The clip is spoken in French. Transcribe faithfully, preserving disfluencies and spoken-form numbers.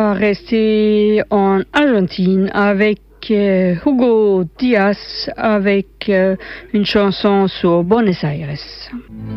va rester en Argentine avec euh, Hugo Díaz avec euh, une chanson sur Buenos Aires.